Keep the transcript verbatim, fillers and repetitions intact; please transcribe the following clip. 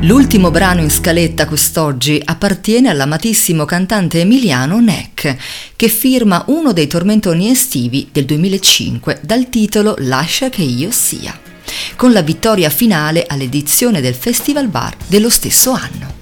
L'ultimo brano in scaletta quest'oggi appartiene all'amatissimo cantante emiliano Nek, che firma uno dei tormentoni estivi del duemilacinque dal titolo Lascia che io sia, con la vittoria finale all'edizione del Festival Bar dello stesso anno.